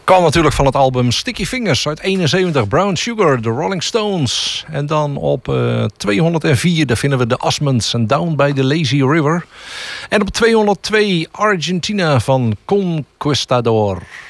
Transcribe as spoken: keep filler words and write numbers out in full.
Kwam natuurlijk van het album Sticky Fingers uit eenenzeventig. Brown Sugar, The Rolling Stones. En dan op uh, tweehonderdvier, daar vinden we de Osmonds en Down by the Lazy River. En op tweehonderdtwee Argentina van Conquistador.